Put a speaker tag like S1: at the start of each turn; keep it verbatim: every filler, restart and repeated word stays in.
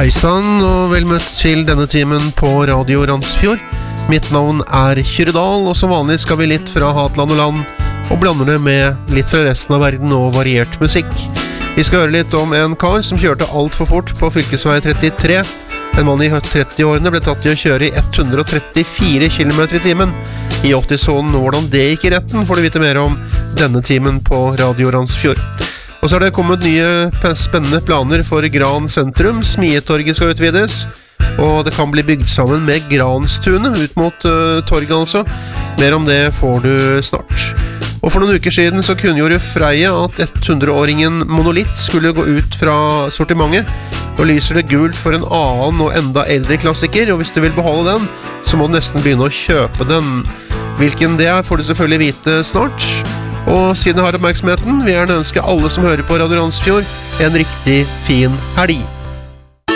S1: Heisann og vel møtt til denne timen på Radio Randsfjord. Mitt navn er Kyrre Dahl, og som vanlig skal vi litt fra hatland og land og blander det med litt fra resten av verden og variert musikk. Vi skal høre litt om en kar som kjørte alt for fort på fylkesvei trettitre. En mann i tretti-årene ble tatt i å kjøre i ett hundre og trettifire kilometer i timen i åtti-sonen, og hvordan det gikk i retten får du vite mer om denne timen på Radio Randsfjord. Og så er det kommet nye spennende planer for Gran sentrum. Smietorget skal utvides, og det kan bli bygd sammen med Granstunet ut mot uh, torget altså. Mer om det får du snart. Og for noen uker siden så kunngjorde Freia at hundre-åringen Monolitt skulle gå ut fra sortimentet. Og lyser det gult for en annen og enda eldre klassiker, og hvis du vil beholde den, så må du nesten begynne å kjøpe den. Hvilken det er får du selvfølgelig vite snart. Og siden jeg har oppmerksomheten, vil jeg gjerne ønske alle som hører på Radio Randsfjord en riktig fin helg.